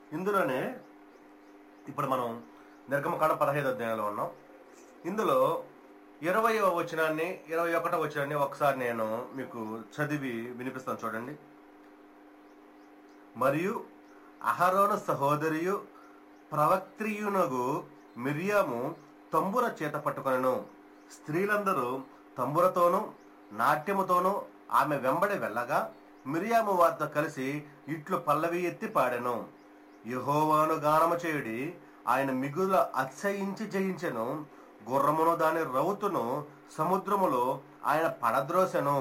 ఇందులోనే ఇప్పుడు మనం నిర్గమకాండం 15వ అధ్యాయంలో ఉన్నాం. ఇందులో 20వ వచనాన్ని 21వ వచనాన్ని ఒకసారి నేను మీకు చదివి వినిపిస్తాను, చూడండి. మరియు అహరోను సహోదరియు ప్రవక్త్రియునగు మిర్యాము తంబుర చేత పట్టుకొనెను. స్త్రీలందరూ తంబురతోనూ నాట్యముతోనూ ఆమె వెంబడి వెళ్ళగా మిర్యాము వారితో కలిసి ఇట్లు పల్లవి ఎత్తి పాడెను. యెహోవాను గానము చేయుడి, ఆయన మిగుల అతిశయించి జయించెను. గుర్రమును దాని రౌతును సముద్రములో ఆయన పడద్రోసెను.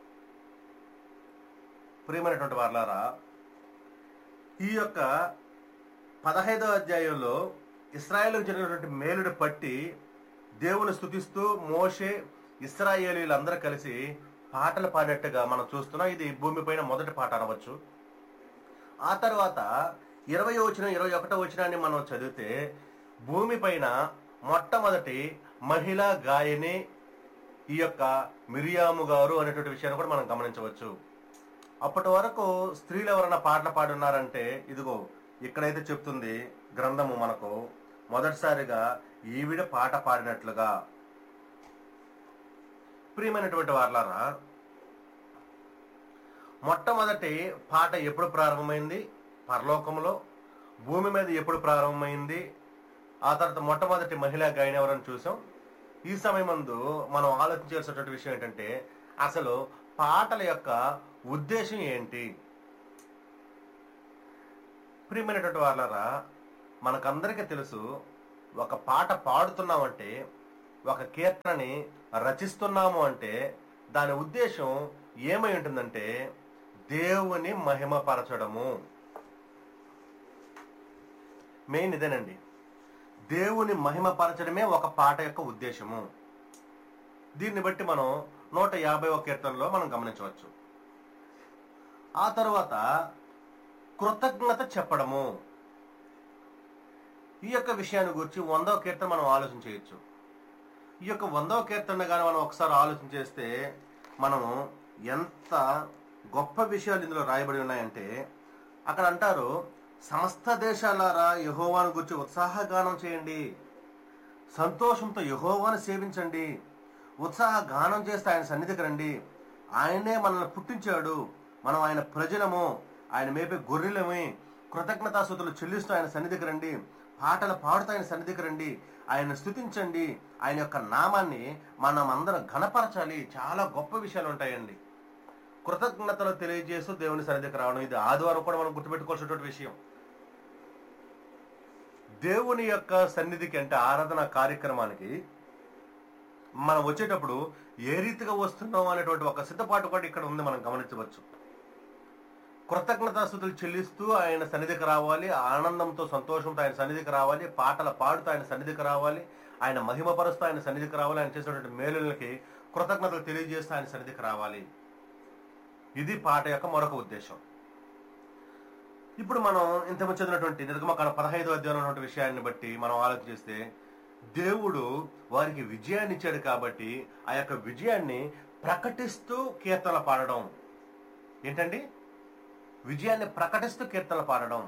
ప్రియమైనటువంటి వారలారా, ఈ యొక్క 15వ అధ్యాయంలో ఇశ్రాయేలుకు జరిగినటువంటి మేలుని పట్టి దేవుని స్తుతిస్తూ మోషే ఇశ్రాయేలీలందరూ కలిసి పాటలు పాడినట్టుగా మనం చూస్తున్నాం. ఇది భూమిపైన మొదటి పాట అనవచ్చు. ఆ తర్వాత 20వ వచనం 21వ వచనాన్ని మనం చదివితే భూమిపైన మొట్టమొదటి మహిళా గాయని ఈ యొక్క మిరియాము గారు అనేటువంటి విషయాన్ని కూడా మనం గమనించవచ్చు. అప్పటి వరకు స్త్రీలు ఎవరైనా పాటలు పాడున్నారంటే ఇదిగో ఇక్కడైతే చెప్తుంది గ్రంథము మనకు, మొదటిసారిగా ఈవిడ పాట పాడినట్లుగా. ప్రియమైనటువంటి వారలారా, మొట్టమొదటి పాట ఎప్పుడు ప్రారంభమైంది? పరలోకంలో. భూమి మీద ఎప్పుడు ప్రారంభమైంది? ఆ తర్వాత మొట్టమొదటి మహిళా గాయని ఎవరని చూసాం. ఈ సమయమందు మనం ఆలోచించాల్సినటువంటి విషయం ఏంటంటే, అసలు పాటల యొక్క ఉద్దేశం ఏంటి? ప్రియమైనటువంటి వారలారా, మనకందరికీ తెలుసు, ఒక పాట పాడుతున్నామంటే, ఒక కీర్తనని రచిస్తున్నాము అంటే దాని ఉద్దేశం ఏమై ఉంటుందంటే దేవుని మహిమపరచడము. మెయిన్ ఇదేనండి. దేవుని మహిమపరచడమే ఒక పాట యొక్క ఉద్దేశము. దీన్ని బట్టి మనం 150వ కీర్తనలో మనం గమనించవచ్చు. ఆ తరువాత కృతజ్ఞత చెప్పడము. ఈ యొక్క విషయాన్ని గురించి 100వ కీర్తన మనం ఆలోచన చేయొచ్చు. ఈ యొక్క 100వ కీర్తన కానీ మనం ఒకసారి ఆలోచన చేస్తే మనము ఎంత గొప్ప విషయాలు ఇందులో రాయబడి ఉన్నాయంటే, అక్కడ అంటారు, సమస్త దేశాలారా యెహోవాను గురించి ఉత్సాహగానం చేయండి, సంతోషంతో యెహోవాను సేవించండి, ఉత్సాహ గానం చేస్తే ఆయన సన్నిధికి రండి. ఆయనే మనల్ని పుట్టించాడు, మనం ఆయన ప్రజలము, ఆయన మేపే గొర్రెలమే. కృతజ్ఞతాస్తుతులు చెల్లిస్తూ ఆయన సన్నిధికి రండి, పాటలు పాడుతూ ఆయన సన్నిధికి రండి, ఆయన స్తుతించండి, ఆయన యొక్క నామాన్ని మనం అందరం ఘనపరచాలి. చాలా గొప్ప విషయాలు ఉంటాయండి. కృతజ్ఞతలు తెలియజేస్తూ దేవుని సన్నిధికి రావడం, ఇది ఆదివారం కూడా మనం గుర్తుపెట్టుకోవాల్సినటువంటి విషయం. దేవుని యొక్క సన్నిధికి అంటే ఆరాధన కార్యక్రమానికి మనం వచ్చేటప్పుడు ఏ రీతిగా వస్తున్నాం అనేటువంటి ఒక సిద్ధపాటు కూడా ఇక్కడ ఉంది, మనం గమనించవచ్చు. కృతజ్ఞతాస్తుతులు చెల్లిస్తూ ఆయన సన్నిధికి రావాలి, ఆనందంతో సంతోషంతో ఆయన సన్నిధికి రావాలి, పాటలు పాడుతూ ఆయన సన్నిధికి రావాలి, ఆయన మహిమపరుస్తూ ఆయన సన్నిధికి రావాలి, ఆయన చేసినటువంటి మేలులకి కృతజ్ఞతలు తెలియజేస్తూ ఆయన సన్నిధికి రావాలి. ఇది పాట యొక్క మరొక ఉద్దేశం. ఇప్పుడు మనం ఇంతకుముందు చదివినటువంటి నిర్గమకాండం 15వ అధ్యాయం విషయాన్ని బట్టి మనం ఆలోచన చేస్తే, దేవుడు వారికి విజయాన్ని ఇచ్చాడు కాబట్టి ఆ యొక్క విజయాన్ని ప్రకటిస్తూ కీర్తనలు పాడడం. ఏంటండి? విజయాన్ని ప్రకటిస్తూ కీర్తనలు పాడడం.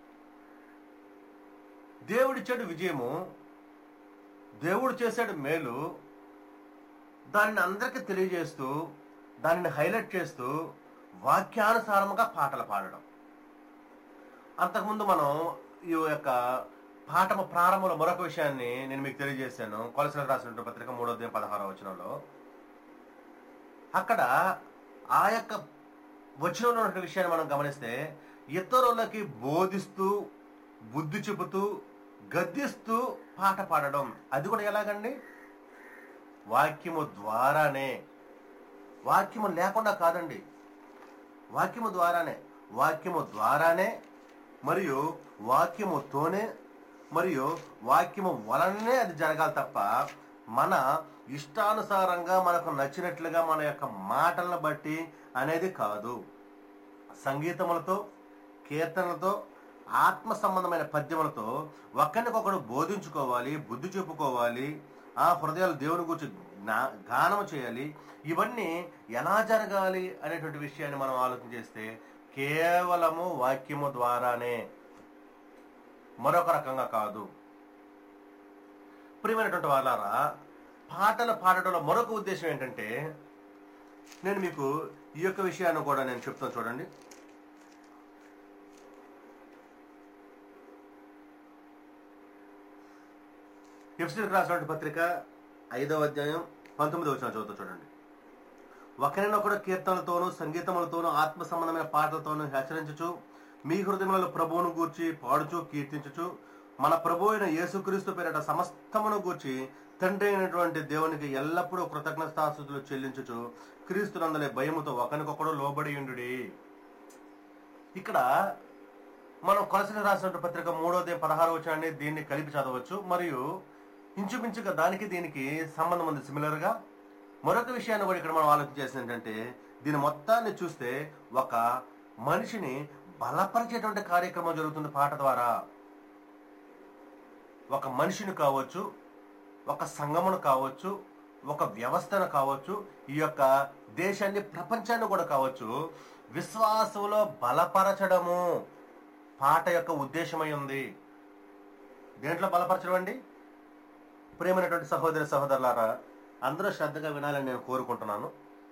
దేవుడిచ్చాడు విజయము, దేవుడు చేశాడు మేలు, దాన్ని అందరికీ తెలియజేస్తూ దానిని హైలైట్ చేస్తూ వాక్యానుసారముగా పాటలు పాడడం. అంతకుముందు మనం ఈ యొక్క పాఠము ప్రారంభంలో మరొక విషయాన్ని నేను మీకు తెలియజేశాను. కొలసీలకు రాసిన పత్రిక 3వ అధ్యాయం 16వ వచనంలో, అక్కడ ఆ యొక్క వచనంలో ఉన్న విషయాన్ని మనం గమనిస్తే, ఇతరులకి బోధిస్తూ బుద్ధి చెబుతూ గద్దిస్తూ పాట పాడడం. అది కూడా ఎలాగండి? వాక్యము ద్వారానే. వాక్యము లేకుండా కాదండి, వాక్యము ద్వారానే. వాక్యము ద్వారానే మరియు వాక్యముతోనే మరియు వాక్యము వలననే అది జరగాలి తప్ప మన ఇష్టానుసారంగా మనకు నచ్చినట్లుగా మన యొక్క మాటలను బట్టి అనేది కాదు. సంగీతములతో, కీర్తనలతో, ఆత్మ సంబంధమైన పద్యములతో ఒకరికొకడు బోధించుకోవాలి, బుద్ధి చెప్పుకోవాలి, ఆ హృదయాలు దేవుని గురించి గానం చేయాలి. ఇవన్నీ ఎలా జరగాలి అనేటువంటి విషయాన్ని మనం ఆలోచన చేస్తే కేవలము వాక్యము ద్వారానే. మరొక రకంగా కాదు. ప్రియమైనటువంటి వాళ్ళారా, పాటలు పాడటంలో మరొక ఉద్దేశం ఏంటంటే, నేను మీకు ఈ యొక్క విషయాన్ని కూడా నేను చెప్తాను చూడండి. ఎఫెసీయులకు రాసిన పత్రిక 5వ అధ్యాయం 19వ వచనం చదువుతూ చూడండి. ఒకరినొకడు కీర్తనలతోనూ సంగీతములతోనూ ఆత్మ సంబంధమైన పాటలతోనూ హెచ్చరించుచు మీ హృదయములలో ప్రభువును గూర్చి పాడుచు కీర్తించుచు మన ప్రభు అయిన యేసుక్రీస్తు పేరిట సమస్తమును గూర్చి తండ్రి అయినటువంటి దేవునికి ఎల్లప్పుడూ కృతజ్ఞతాస్తుతులు చెల్లించుచు క్రీస్తునందలే భయముతో ఒకరికొకడు లోబడి ఉండుడి. ఇక్కడ మనం కొలసీలకు రాసినటువంటి పత్రిక 3వ అధ్యాయం 16వ వచనాన్ని దీన్ని కలిపి చదవచ్చు. మరియు ఇంచుమించుగా దానికి దీనికి సంబంధం ఉంది సిమిలర్గా. మరొక విషయాన్ని కూడా ఇక్కడ మనం ఆలోచన చేసింది ఏంటంటే, దీని మొత్తాన్ని చూస్తే ఒక మనిషిని బలపరిచేటువంటి కార్యక్రమం జరుగుతుంది పాట ద్వారా. ఒక మనిషిని కావచ్చు, ఒక సంఘమును కావచ్చు, ఒక వ్యవస్థను కావచ్చు, ఈ యొక్క దేశాన్ని ప్రపంచాన్ని కూడా కావచ్చు, విశ్వాసంలో బలపరచడము పాట యొక్క ఉద్దేశమై ఉంది. దేంట్లో బలపరచడం అండి? ప్రియమైనటువంటి సహోదరి సహోదరులారా, అందరూ శ్రద్ధగా వినాలని నేను కోరుకుంటున్నాను.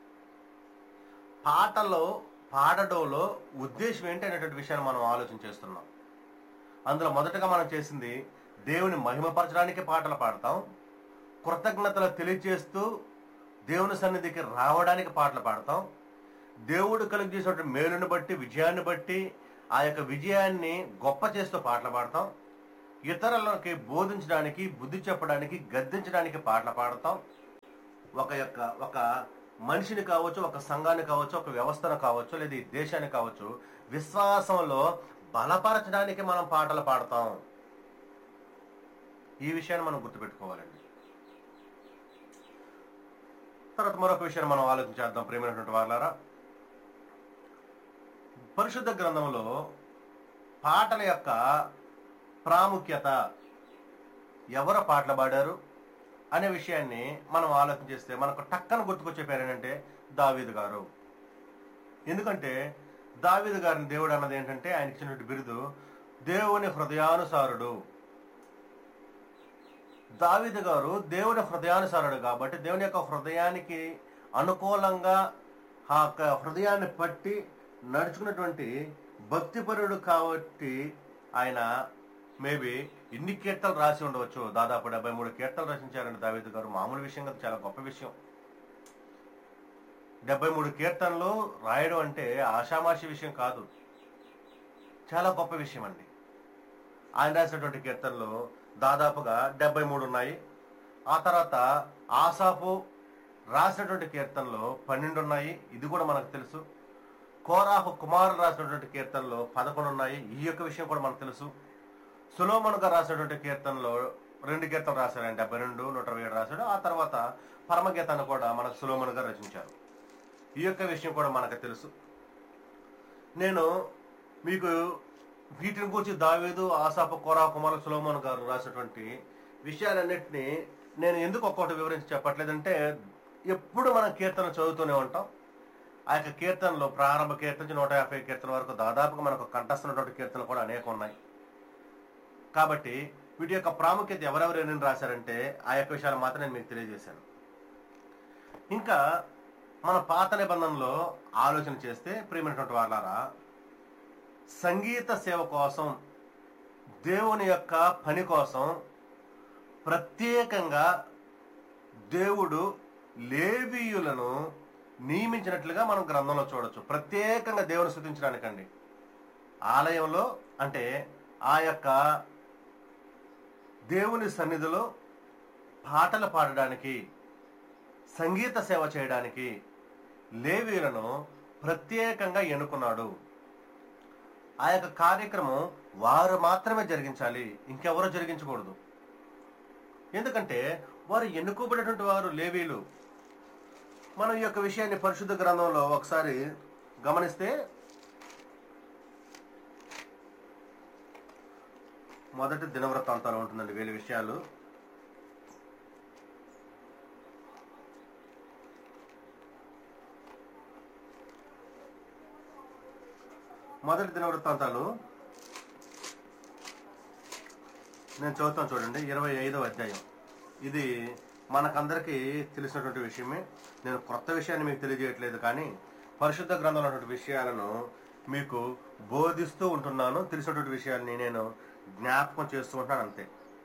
పాటలో పాడడంలో ఉద్దేశం ఏంటి అనేటువంటి విషయాన్ని మనం ఆలోచన చేస్తున్నాం. అందులో మొదటగా మనం చేసింది దేవుని మహిమపరచడానికి పాటలు పాడతాం, కృతజ్ఞతలు తెలియజేస్తూ దేవుని సన్నిధికి రావడానికి పాటలు పాడతాం, దేవుడు కలిగి చేసినటువంటి మేలుని బట్టి విజయాన్ని బట్టి ఆ యొక్క విజయాన్ని గొప్ప చేస్తూ పాటలు పాడతాం, ఇతరులకి బోధించడానికి బుద్ధి చెప్పడానికి గద్దించడానికి పాటలు పాడతాం. ఒక మనిషిని కావచ్చు, ఒక సంఘాన్ని కావచ్చు, ఒక వ్యవస్థను కావచ్చు, లేదా ఈ దేశాన్ని కావచ్చు, విశ్వాసంలో బలపరచడానికి మనం పాటలు పాడతాం. ఈ విషయాన్ని మనం గుర్తుపెట్టుకోవాలండి. తర్వాత మరొక విషయాన్ని మనం ఆలోచించేద్దాం. ప్రియమైనటువంటి వాళ్ళారా, పరిశుద్ధ గ్రంథంలో పాటల యొక్క ప్రాముఖ్యత, ఎవరు పాటలు పాడారు అనే విషయాన్ని మనం ఆలోచన చేస్తే మనకు టక్కన గుర్తుకొచ్చే పేరు ఏంటంటే దావీదు గారు. ఎందుకంటే దావీదు గారిని దేవుడు అన్నది ఏంటంటే, ఆయనకి ఇచ్చినటువంటి బిరుదు దేవుని హృదయానుసారుడు. దావీదు గారు దేవుని హృదయానుసారుడు కాబట్టి దేవుని యొక్క హృదయానికి అనుకూలంగా ఆ హృదయాన్ని పట్టి నడుచుకున్నటువంటి భక్తిపరుడు కాబట్టి ఆయన మేబీ ఇన్ని కీర్తనలు రాసి ఉండవచ్చు. దాదాపు 73 కీర్తనలు రచించారండి దావీదు గారు. మామూలు విషయం కదా, చాలా గొప్ప విషయం. 73 కీర్తనలు రాయడం అంటే ఆషామాషి విషయం కాదు, చాలా గొప్ప విషయం అండి. ఆయన రాసినటువంటి కీర్తనలు దాదాపుగా 73 ఉన్నాయి. ఆ తర్వాత ఆసాపు రాసినటువంటి కీర్తనలు 12 ఉన్నాయి, ఇది కూడా మనకు తెలుసు. కోరాహు కుమారులు రాసినటువంటి కీర్తనలు 11 ఉన్నాయి, ఈ యొక్క విషయం కూడా మనకు తెలుసు. సొలొమోను గారు రాసినటువంటి కీర్తనలో 2 కీర్తనలు రాశారు, 72, 127 రాశాడు. ఆ తర్వాత పరమగీతాన్ని కూడా మనకు సొలొమోను గారు రచించారు, ఈ యొక్క విషయం కూడా మనకు తెలుసు. నేను మీకు వీటిని గురించి దావీదు, ఆసాపు, కోరాహు కుమారులు, సొలొమోను గారు రాసినటువంటి విషయాలన్నింటినీ నేను ఎందుకు ఒక్కొక్కటి వివరించి చెప్పట్లేదంటే, ఎప్పుడు మనం కీర్తన చదువుతూనే ఉంటాం. ఆ యొక్క కీర్తనలో ప్రారంభ కీర్తన నుంచి 150 కీర్తన వరకు దాదాపుగా మనకు కంఠస్థమైనటువంటి కీర్తనలు కూడా అనేక ఉన్నాయి. కాబట్టి వీటి యొక్క ప్రాముఖ్యత ఎవరెవరు ఏమేమి రాశారంటే ఆ యొక్క విషయాలు మాత్రం నేను మీకు తెలియజేశాను. ఇంకా మన పాత నిబంధనలో ఆలోచన చేస్తే ప్రియమైనటువంటి వాళ్ళారా, సంగీత సేవ కోసం, దేవుని యొక్క పని కోసం ప్రత్యేకంగా దేవుడు లేవీయులను నియమించినట్లుగా మనం గ్రంథంలో చూడొచ్చు. ప్రత్యేకంగా దేవుని స్తుతించడానికండి. ఆలయంలో అంటే ఆ యొక్క దేవుని సన్నిధిలో పాటలు పాడడానికి, సంగీత సేవ చేయడానికి లేవీయులను ప్రత్యేకంగా ఎన్నుకున్నాడు. ఆ యొక్క కార్యక్రమం వారు మాత్రమే జరిగించాలి, ఇంకెవరూ జరిగించకూడదు. ఎందుకంటే వారు ఎన్నుకోబడినటువంటి వారు లేవీయులు. మనం ఈ యొక్క విషయాన్ని పరిశుద్ధ గ్రంథంలో ఒకసారి గమనిస్తే, మొదటి దినవృత్తాంతాలు ఉంటుందండి వీళ్ళ విషయాలు. మొదటి దినవృత్తాంతాలు నేను చదువుతాను చూడండి, 25వ అధ్యాయం. ఇది మనకందరికీ తెలిసినటువంటి విషయమే. నేను క్రొత్త విషయాన్ని మీకు తెలియజేయట్లేదు, కానీ పరిశుద్ధ గ్రంథంలో ఉన్నటువంటి విషయాలను మీకు బోధిస్తూ ఉంటున్నాను. తెలిసినటువంటి విషయాన్ని నేను జ్ఞాపకం చేస్తూ ఉంటాను, అంతే.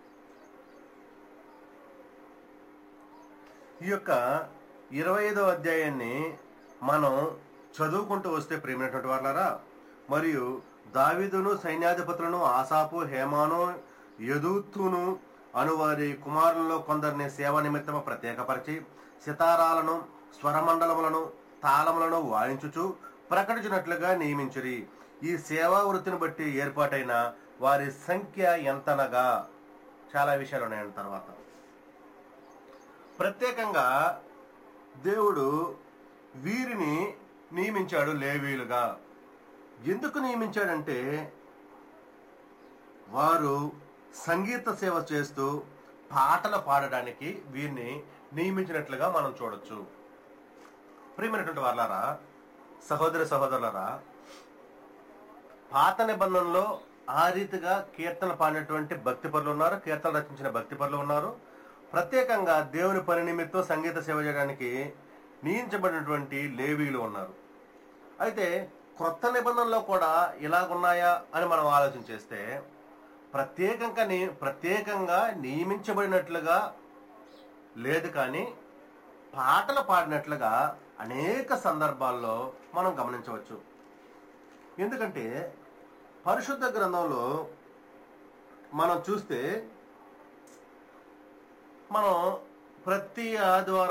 ఈ యొక్క 25వ అధ్యాయాన్ని మనం చదువుకుంటూ వస్తే ప్రియమైనటువంటి వాళ్ళారా, మరియు దావీదును సైన్యాధిపతులను ఆసాపు, హేమాను, యదూతును అనువారి కుమారులలో కొందరిని సేవ నిమిత్తము ప్రత్యేకపరిచి సితారాలను, స్వరమండలములను, తాళములను వాయించుచు ప్రకటించినట్లుగా నియమించిరి. ఈ సేవా వృత్తిని బట్టి ఏర్పాటైన వారి సంఖ్య ఎంతనగా, చాలా విషయాలు ఉన్నాయండి. తర్వాత ప్రత్యేకంగా దేవుడు వీరిని నియమించాడు లేవీయులుగా. ఎందుకు నియమించాడంటే వారు సంగీత సేవ చేస్తూ పాటలు పాడడానికి వీరిని నియమించినట్లుగా మనం చూడొచ్చు. ప్రియమైనటువంటి వాళ్ళారా, సహోదర సహోదరులారా, పాత నిబంధనలో ఆ రీతిగా కీర్తన పాడినటువంటి భక్తి పరులు ఉన్నారు, కీర్తన రచించిన భక్తి పరులు ఉన్నారు. ప్రత్యేకంగా దేవుని పని నిమిత్తం సంగీత సేవ చేయడానికి నియమించబడినటువంటి లేవీయులు ఉన్నారు. అయితే క్రొత్త నిబంధనలో కూడా ఇలాగున్నాయా అని మనం ఆలోచన చేస్తే ప్రత్యేకంగా నియమించబడినట్లుగా లేదు, కానీ పాటలు పాడినట్లుగా అనేక సందర్భాల్లో మనం గమనించవచ్చు. ఎందుకంటే పరిశుద్ధ గ్రంథంలో మనం చూస్తే మనం ప్రతి ఆదివారం